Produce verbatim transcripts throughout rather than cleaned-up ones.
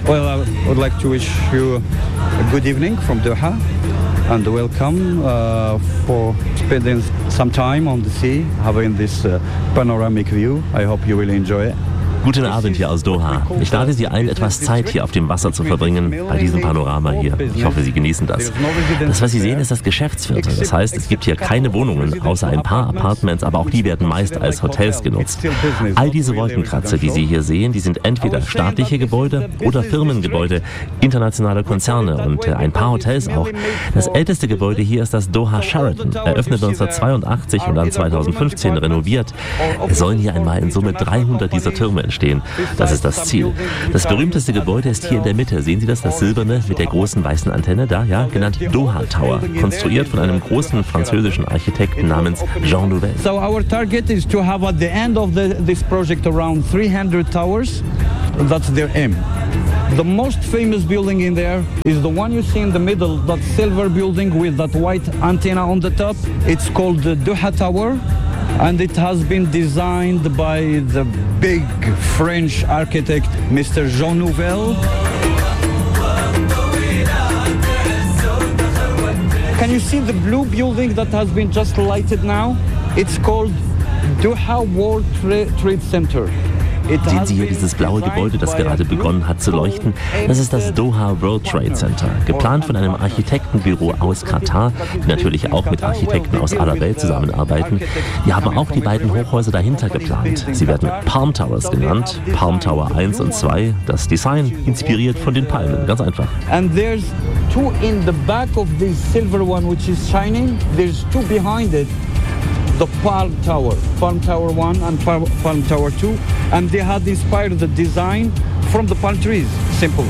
Well, I would like to wish you a good evening from Doha and welcome uh, for spending some time on the sea, having this uh, panoramic view. I hope you will enjoy it. Guten Abend hier aus Doha. Ich lade Sie ein, etwas Zeit hier auf dem Wasser zu verbringen, bei diesem Panorama hier. Ich hoffe, Sie genießen das. Das, was Sie sehen, ist das Geschäftsviertel. Das heißt, es gibt hier keine Wohnungen, außer ein paar Apartments, aber auch die werden meist als Hotels genutzt. All diese Wolkenkratzer, die Sie hier sehen, die sind entweder staatliche Gebäude oder Firmengebäude, internationale Konzerne und ein paar Hotels auch. Das älteste Gebäude hier ist das Doha Sheraton, eröffnet neunzehnhundertzweiundachtzig und dann zweitausendfünfzehn renoviert. Es sollen hier einmal in Summe dreihundert dieser Türme entstehen. Das ist das Ziel. Das berühmteste Gebäude ist hier in der Mitte. Sehen Sie das, das silberne mit der großen weißen Antenne da? Ja, genannt Doha Tower. Konstruiert von einem großen französischen Architekten namens Jean Nouvel. So our target is to have at the end of the, this project around three hundred towers. That's their aim. The most famous building in there is the one you see in the middle, that silver building with that white antenna on the top. It's called the Doha Tower. And it has been designed by the big French architect, Mister Jean Nouvel. Can you see the blue building that has been just lighted now? It's called Doha World Trade Center. Sehen Sie hier dieses blaue Gebäude, das gerade begonnen hat zu leuchten? Das ist das Doha World Trade Center. Geplant von einem Architektenbüro aus Katar, die natürlich auch mit Architekten aus aller Welt zusammenarbeiten. Die haben auch die beiden Hochhäuser dahinter geplant. Sie werden Palm Towers genannt, Palm Tower eins und zwei. Das Design inspiriert von den Palmen, ganz einfach. And there's two in the back of this silver one which is shining. There's two behind it. The Palm Tower, Palm Tower one and Palm, Palm Tower two, and they had inspired the design from the palm trees, simply.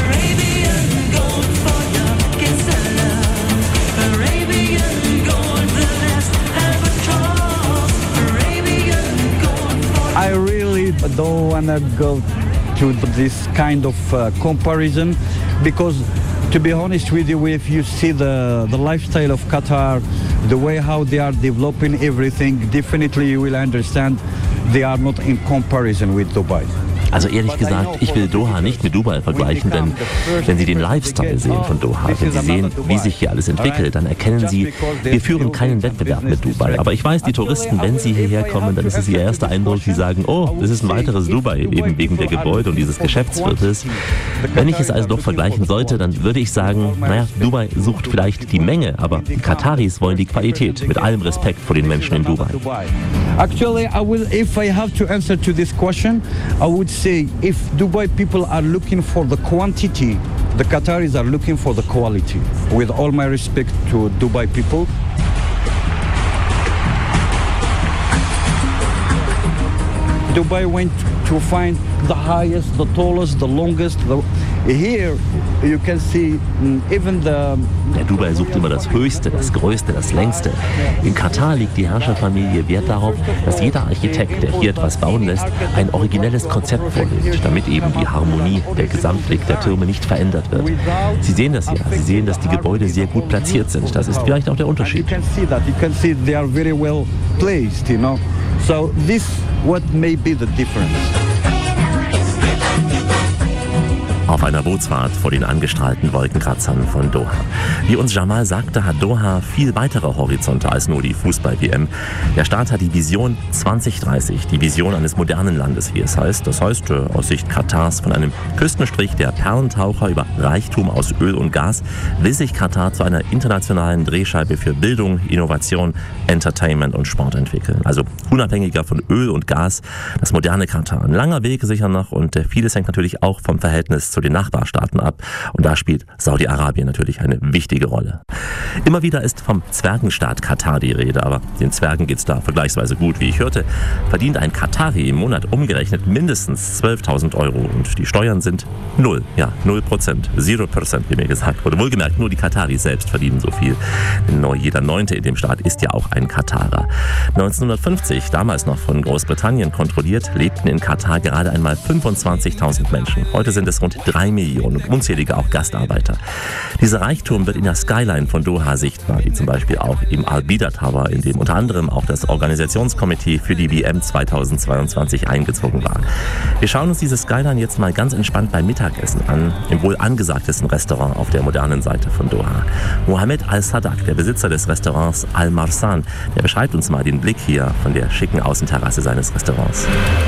I really don't want to go to this kind of uh, comparison because, to be honest with you, if you see the, the lifestyle of Qatar, the way how they are developing everything, definitely you will understand they are not in comparison with Dubai. Also ehrlich gesagt, ich will Doha nicht mit Dubai vergleichen, denn wenn Sie den Lifestyle sehen von Doha, wenn Sie sehen, wie sich hier alles entwickelt, dann erkennen Sie, wir führen keinen Wettbewerb mit Dubai. Aber ich weiß, die Touristen, wenn sie hierher kommen, dann ist es ihr erster Eindruck, die sagen, oh, das ist ein weiteres Dubai, eben wegen der Gebäude und dieses Geschäftsviertels. Wenn ich es also doch vergleichen sollte, dann würde ich sagen, naja, Dubai sucht vielleicht die Menge, aber die Kataris wollen die Qualität, mit allem Respekt vor den Menschen in Dubai. Actually, I will, if I have to answer to this question, I would say if Dubai people are looking for the quantity, the Qataris are looking for the quality. With all my respect to Dubai people. Dubai went to find the highest, the tallest, the longest. The, here you can see even the... Der Dubai sucht immer das Höchste, das Größte, das Längste. In Katar liegt die Herrscherfamilie Wert darauf, dass jeder Architekt, der hier etwas bauen lässt, ein originelles Konzept vorlegt, damit eben die Harmonie, der Gesamtblick der Türme nicht verändert wird. Sie sehen das ja, Sie sehen, dass die Gebäude sehr gut platziert sind. Das ist vielleicht auch der Unterschied. You can see that. You can see they are very well placed, you know. So this what may be the difference. Auf einer Bootsfahrt vor den angestrahlten Wolkenkratzern von Doha. Wie uns Jamal sagte, hat Doha viel weitere Horizonte als nur die Fußball-W M. Der Staat hat die Vision zwanzig dreißig, die Vision eines modernen Landes, wie es heißt. Das heißt, aus Sicht Katars, von einem Küstenstrich der Perlentaucher über Reichtum aus Öl und Gas, will sich Katar zu einer internationalen Drehscheibe für Bildung, Innovation, Entertainment und Sport entwickeln. Also unabhängiger von Öl und Gas, das moderne Katar. Ein langer Weg sicher noch und vieles hängt natürlich auch vom Verhältnis zu den Nachbarstaaten ab. Und da spielt Saudi-Arabien natürlich eine wichtige Rolle. Immer wieder ist vom Zwergenstaat Katar die Rede, aber den Zwergen geht es da vergleichsweise gut. Wie ich hörte, verdient ein Katari im Monat umgerechnet mindestens zwölftausend Euro und die Steuern sind null. Ja, null Prozent. Zero Prozent, wie mir gesagt wurde. Wohlgemerkt, nur die Kataris selbst verdienen so viel. Denn nur jeder Neunte in dem Staat ist ja auch ein Katarer. neunzehnhundertfünfzig, damals noch von Großbritannien kontrolliert, lebten in Katar gerade einmal fünfundzwanzigtausend Menschen. Heute sind es rund drei drei Millionen und unzählige auch Gastarbeiter. Dieser Reichtum wird in der Skyline von Doha sichtbar, wie zum Beispiel auch im Al Bida Tower, in dem unter anderem auch das Organisationskomitee für die W M zweitausendzweiundzwanzig eingezogen war. Wir schauen uns diese Skyline jetzt mal ganz entspannt beim Mittagessen an, im wohl angesagtesten Restaurant auf der modernen Seite von Doha. Mohammed Al-Sadak, der Besitzer des Restaurants Al Marsan, der beschreibt uns mal den Blick hier von der schicken Außenterrasse seines Restaurants.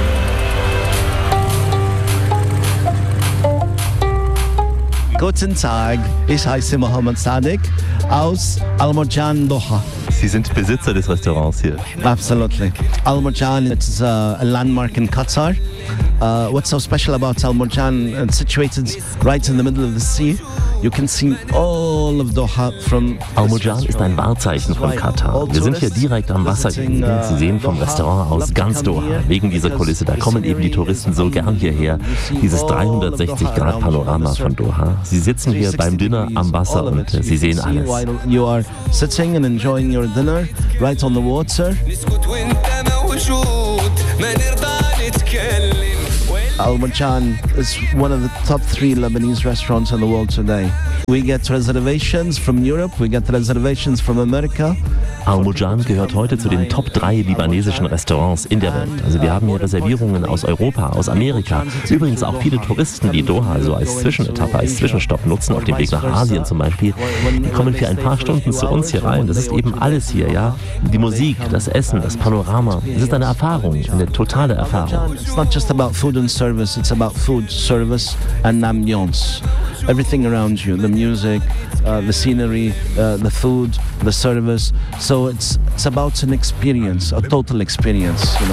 Guten Tag, ich heiße Mohammed Sadak aus Al Marjan Doha. Sie sind Besitzer des Restaurants hier. Absolutely. Al Marjan is a, a landmark in Qatar. Uh, what's so special about Al Marjan? It's situated right in the middle of the sea. You can see all of Doha from. Al Marjan ist ein Wahrzeichen von Katar. Wir sind hier direkt am Wasser gelegen. Sie sehen vom Restaurant aus ganz Doha. Wegen dieser Kulisse, da kommen eben die Touristen so gern hierher. Dieses dreihundertsechzig Grad Panorama von Doha. Sie sitzen hier beim Dinner am Wasser und Sie sehen alles. You are sitting and enjoying your dinner right on the water. Al Marjan is one of the top three Lebanese restaurants in the world today. We get reservations from Europe, we get reservations from America. Al Marjan gehört heute zu den Top drei libanesischen Restaurants in der Welt. Also wir haben hier Reservierungen aus Europa, aus Amerika. Übrigens auch viele Touristen, die Doha so als Zwischenetappe, als Zwischenstopp nutzen, auf dem Weg nach Asien zum Beispiel. Die kommen für ein paar Stunden zu uns hier rein. Das ist eben alles hier, ja. Die Musik, das Essen, das Panorama. Es ist eine Erfahrung, eine totale Erfahrung. It's not just about food and service, it's about food, service and ambiance. Everything around you, the music, uh, the scenery, uh, the food, the service. So it's it's about an experience, a total experience, you know.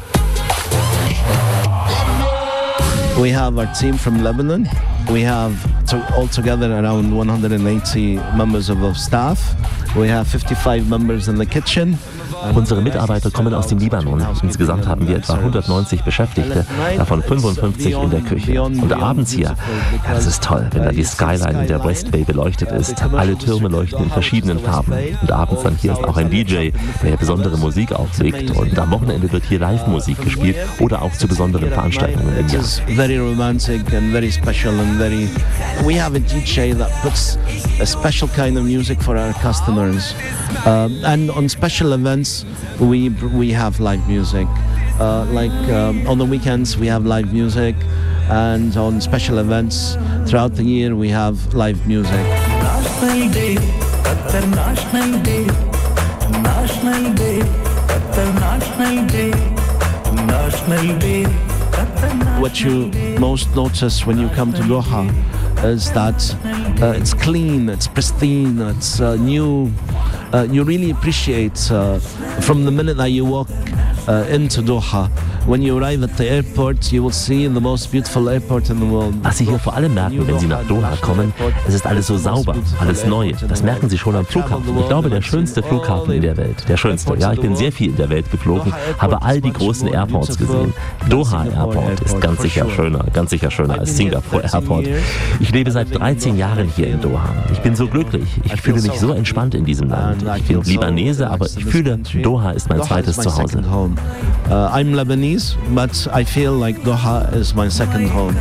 We have our team from Lebanon. We have to, altogether around one hundred eighty members of our staff. We have fifty-five members in the kitchen. Unsere Mitarbeiter kommen aus dem Libanon. Insgesamt haben wir etwa hundertneunzig Beschäftigte, davon fünfundfünfzig in der Küche. Und abends hier, ja, das ist toll, wenn da die Skyline in der West Bay beleuchtet ist. Alle Türme leuchten in verschiedenen Farben. Und abends dann hier ist auch ein D J, der besondere Musik auflegt. Und am Wochenende wird hier Live-Musik gespielt oder auch zu besonderen Veranstaltungen im Jahr. Very romantic and very special and very. We have a D J that puts a special kind of music for our customers. Um, and on special events, we we have live music. Uh, like um, on the weekends, we have live music, and on special events throughout the year, we have live music. National Day, Qatar National Day, National Day, Qatar National Day, National Day. What you most notice when you come to Doha is that uh, it's clean, it's pristine, it's uh, new. Uh, you really appreciate uh, from the minute that you walk uh, into Doha. When you arrive at the airport, you will see the most beautiful airport in the world. Was Sie hier vor allem merken, wenn Sie nach Doha kommen, es ist alles so sauber, alles neu. Das merken Sie schon am Flughafen. Ich glaube, der schönste Flughafen in der Welt. Der schönste. Ja, ich bin sehr viel in der Welt geflogen, habe all die großen Airports gesehen. Doha Airport ist ganz sicher schöner, ganz sicher schöner als Singapore Airport. Ich lebe seit dreizehn Jahren hier in Doha. Ich bin so glücklich. Ich fühle mich so entspannt in diesem Land. Ich bin Libanese, aber ich fühle, Doha ist mein zweites Zuhause. I'm Lebanese, but I feel like Doha is my second home.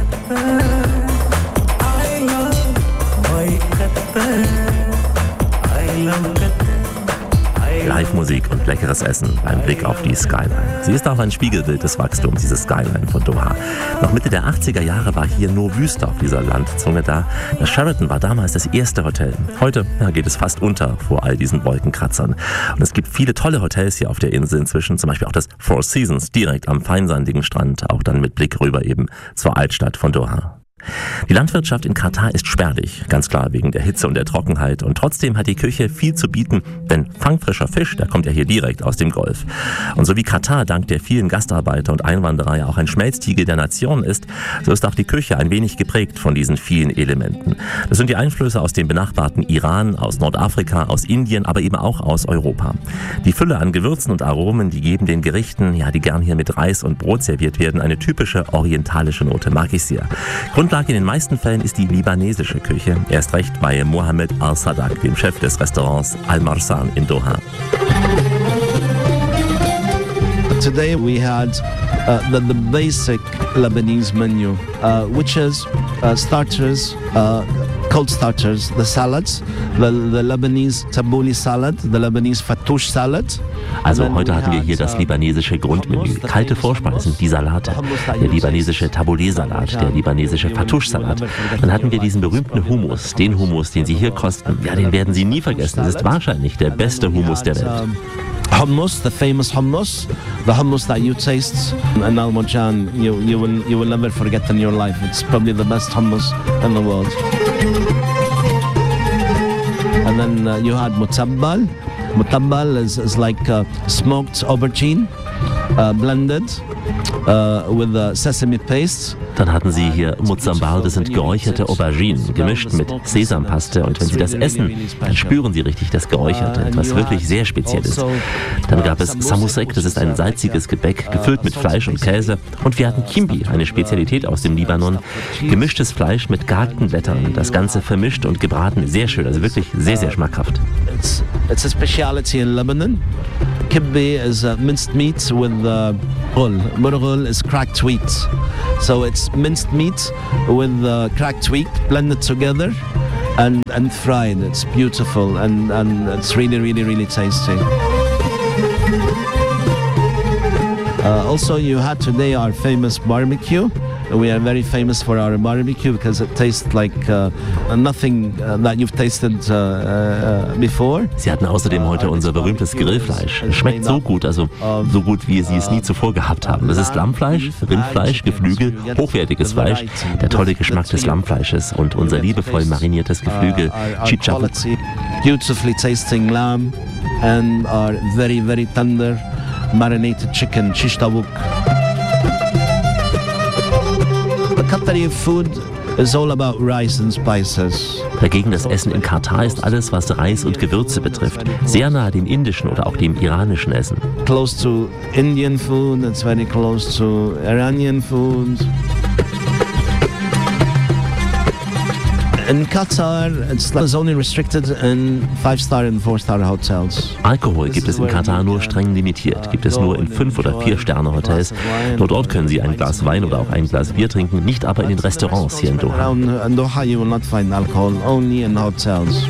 I love my Qatar. I love Qatar. Live-Musik und leckeres Essen beim Blick auf die Skyline. Sie ist auch ein Spiegelbild des Wachstums, diese Skyline von Doha. Noch Mitte der achtziger Jahre war hier nur Wüste auf dieser Landzunge da. Das Sheraton war damals das erste Hotel. Heute ja, geht es fast unter vor all diesen Wolkenkratzern. Und es gibt viele tolle Hotels hier auf der Insel inzwischen, zum Beispiel auch das Four Seasons direkt am feinsandigen Strand, auch dann mit Blick rüber eben zur Altstadt von Doha. Die Landwirtschaft in Katar ist spärlich, ganz klar wegen der Hitze und der Trockenheit. Und trotzdem hat die Küche viel zu bieten, denn fangfrischer Fisch, der kommt ja hier direkt aus dem Golf. Und so wie Katar dank der vielen Gastarbeiter und Einwanderer ja auch ein Schmelztiegel der Nation ist, so ist auch die Küche ein wenig geprägt von diesen vielen Elementen. Das sind die Einflüsse aus dem benachbarten Iran, aus Nordafrika, aus Indien, aber eben auch aus Europa. Die Fülle an Gewürzen und Aromen, die geben den Gerichten, ja, die gern hier mit Reis und Brot serviert werden, eine typische orientalische Note, mag ich sehr. Grundlage in den meisten Fällen ist die libanesische Küche, erst recht bei Mohammed Al-Sadak, dem Chef des Restaurants Al Marsan in Doha. Today we had uh, the, the basic Lebanese menu, uh, which is uh, starters, uh, cold starters, the salads, the, the Lebanese tabbouleh salad, the Lebanese fattoush salad. Also heute hatten wir hier das libanesische Grundmenü, kalte Vorspeisen, die Salate, der libanesische Tabbouleh-Salat, der libanesische Fattoush-Salat. Dann hatten wir diesen berühmten Hummus, den Hummus, den Sie hier kosten. Ja, den werden Sie nie vergessen. Es ist wahrscheinlich der beste Hummus der Welt. Hummus, the famous hummus, the hummus that you taste in Al Marjan, you, you, will, you will never forget in your life. It's probably the best hummus in the world. And then uh, you had mutabbal. Mutabbal is, is like uh, smoked aubergine, uh, blended uh, with uh, sesame paste. Dann hatten Sie hier Muzambal, das sind geräucherte Auberginen, gemischt mit Sesampaste. Und wenn Sie das essen, dann spüren Sie richtig das Geräucherte, etwas wirklich sehr Spezielles. Dann gab es Samousek, das ist ein salziges Gebäck, gefüllt mit Fleisch und Käse. Und wir hatten Kimbi, eine Spezialität aus dem Libanon, gemischtes Fleisch mit gehackten Blättern. Das Ganze vermischt und gebraten, sehr schön, also wirklich sehr, sehr schmackhaft. It's, it's a speciality in Lebanon. Kibbi is uh, minced meat with uh, ghul. Murghul is cracked wheat. So it's minced meat with uh, cracked wheat blended together and, and fried. It's beautiful and, and it's really, really, really tasty. Uh, also, you had today our famous barbecue. We are very famous for our barbecue because it tastes like uh, nothing uh, that you've tasted uh, uh, before. Sie hatten außerdem heute unser berühmtes Grillfleisch. Es schmeckt so gut, also so gut, wie Sie es nie zuvor gehabt haben. Es ist Lammfleisch, Rindfleisch, Geflügel, hochwertiges Fleisch, der tolle Geschmack des Lammfleisches und unser liebevoll mariniertes Geflügel, Chichapuk. Beautifully tasting lamb and our very, very tender marinated chicken, shish tabouk. Qatari food is all about rice and spices. Dagegen das Essen in Katar ist alles, was Reis und Gewürze betrifft, sehr nahe dem indischen oder auch dem iranischen Essen. Close to Indian food, it's very close to Iranian food. In Qatar, it's only restricted in five-star and four-star hotels. Alkohol gibt es in Katar nur streng limitiert. Gibt es nur in fünf- oder vier-Sterne-Hotels. Nur dort können Sie ein Glas Wein oder auch ein Glas Bier trinken, nicht aber in den Restaurants hier in Doha. In Doha you will not find alcohol, only in hotels.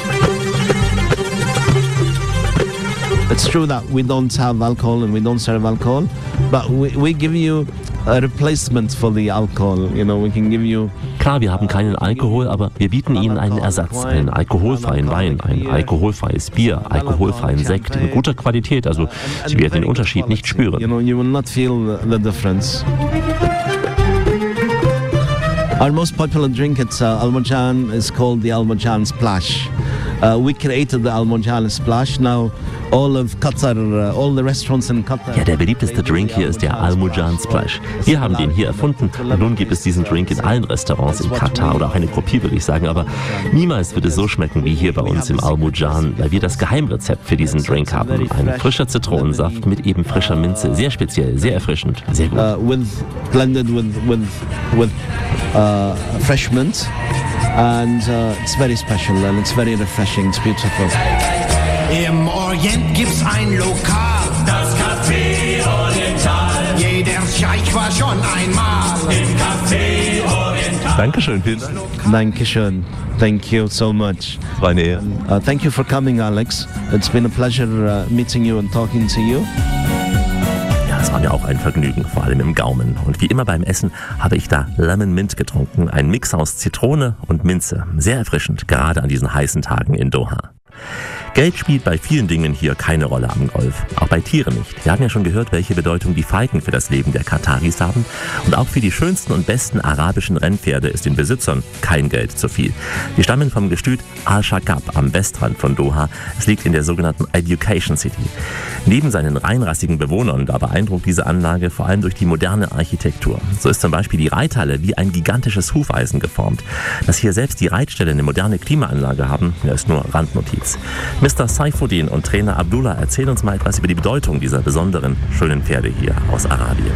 It's true that we don't have alcohol and we don't serve alcohol, but we, we give you a replacement for the alcohol. You know, we can give you. Klar, wir haben keinen Alkohol, aber wir bieten Ihnen einen Ersatz, einen alkoholfreien Wein, ein alkoholfreies Bier, alkoholfreien Sekt in guter Qualität. Also Sie werden den Unterschied nicht spüren. You know, you will not feel the difference. Our most popular drink at uh, Al Marjan is called the Al Marjan Splash. Uh, we created the Al Marjan Splash. Now all of Qatar, uh, all the restaurants in Qatar. Ja, der beliebteste Drink hier ist der Al Marjan Splash. Wir haben den hier erfunden und nun gibt es diesen Drink in allen Restaurants in Katar oder auch eine Kopie, würde ich sagen. Aber niemals wird es so schmecken wie hier bei uns im Al Marjan, weil wir das Geheimrezept für diesen Drink haben. Ein frischer Zitronensaft mit eben frischer Minze, sehr speziell, sehr erfrischend, sehr gut. Uh, with blended with with with uh, fresh mint. And uh, it's very special and it's very refreshing, it's beautiful. Im Orient gibt's ein Lokal, das Café Oriental. Jeder Scheich war schon einmal im Café Oriental. Dankeschön, vielen Dank. Dankeschön. Thank you so much. War eine Ehre. Uh, thank you for coming, Alex. It's been a pleasure uh, meeting you and talking to you. Das war mir auch ein Vergnügen, vor allem im Gaumen. Und wie immer beim Essen habe ich da Lemon Mint getrunken. Ein Mix aus Zitrone und Minze. Sehr erfrischend, gerade an diesen heißen Tagen in Doha. Geld spielt bei vielen Dingen hier keine Rolle am Golf. Auch bei Tieren nicht. Wir haben ja schon gehört, welche Bedeutung die Falken für das Leben der Kataris haben. Und auch für die schönsten und besten arabischen Rennpferde ist den Besitzern kein Geld zu viel. Die stammen vom Gestüt Al-Shaqab am Westrand von Doha. Es liegt in der sogenannten Education City. Neben seinen reinrassigen Bewohnern, da beeindruckt diese Anlage vor allem durch die moderne Architektur. So ist zum Beispiel die Reithalle wie ein gigantisches Hufeisen geformt. Dass hier selbst die Reitställe eine moderne Klimaanlage haben, ja, ist nur Randnotiz. Mister Saifuddin und Trainer Abdullah erzählen uns mal etwas über die Bedeutung dieser besonderen, schönen Pferde hier aus Arabien.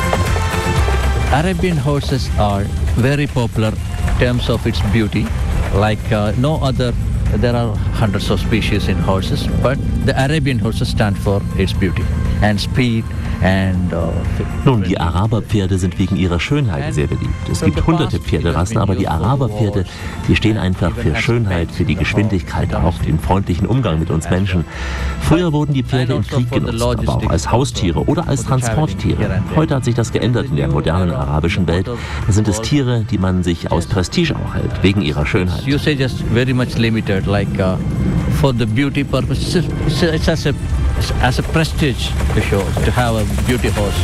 Arabian horses are very popular in terms of its beauty like uh, no other. There are hundreds of species in horses, but the Arabian horses stand for its beauty and speed and uh, Nun, die Araberpferde sind wegen ihrer Schönheit sehr beliebt. Es gibt hunderte Pferderassen, aber die Araberpferde, die stehen einfach für Schönheit, für die Geschwindigkeit, auch den freundlichen Umgang mit uns Menschen. Früher wurden die Pferde im Krieg genutzt, aber auch als Haustiere oder als Transporttiere. Heute hat sich das geändert in der modernen arabischen Welt. Da sind es Tiere, die man sich aus Prestige auch hält, wegen ihrer Schönheit. Usage is very much limited, like uh, for the beauty purpose. It's, it's as a as a prestige to show to have a beauty horse.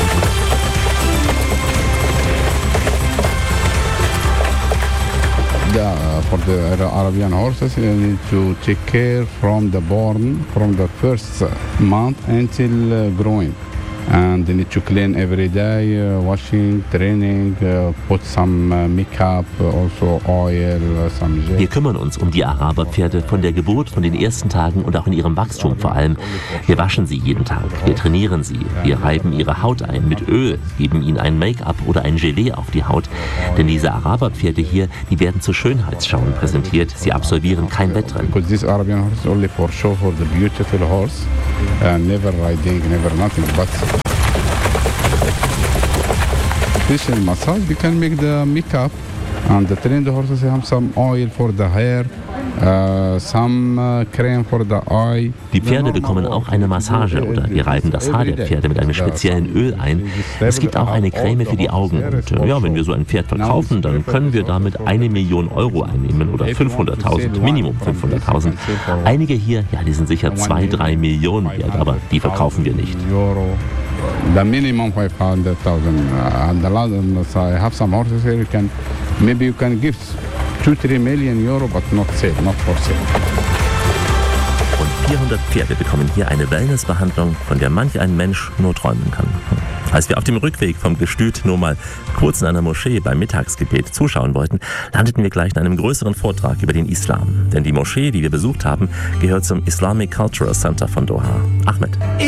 Yeah, for the Arabian horses, you need to take care from the born, from the first month until uh, growing. And they need to clean every day, uh, washing, training, uh, put some uh, makeup, also oil, uh, some gel. Wir kümmern uns um die Araberpferde von der Geburt, von den ersten Tagen und auch in ihrem Wachstum vor allem. Wir waschen sie jeden Tag, wir trainieren sie, wir reiben ihre Haut ein mit Öl, geben ihnen ein Make-up oder ein Gelee auf die Haut. Denn diese Araberpferde hier, die werden zu Schönheitsschauen präsentiert. Sie absolvieren kein Wettrennen. Because this Arabian horse is only for show for the beautiful horse, uh, never riding, never nothing, but special massage, we can make the makeup and the trained horses have some oil for the hair, uh, some uh, cream for the eye. Die Pferde bekommen auch eine Massage oder wir reiben das Haar der Pferde mit einem speziellen Öl ein. Es gibt auch eine Creme für die Augen. Und ja, wenn wir so ein Pferd verkaufen, dann können wir damit eine Million Euro einnehmen oder fünfhunderttausend, Minimum fünfhunderttausend. Einige hier, ja, die sind sicher zwei, drei Millionen wert, aber die verkaufen wir nicht. The minimum five hundred thousand, uh, and the last, so I have some horses here. You can, maybe you can give two, three million euro, but not sale, not for sale. Und vierhundert Pferde bekommen hier eine Wellnessbehandlung, von der manch ein Mensch nur träumen kann. Als wir auf dem Rückweg vom Gestüt nur mal kurz in einer Moschee beim Mittagsgebet zuschauen wollten, landeten wir gleich in einem größeren Vortrag über den Islam. Denn die Moschee, die wir besucht haben, gehört zum Islamic Cultural Center von Doha. Ahmed.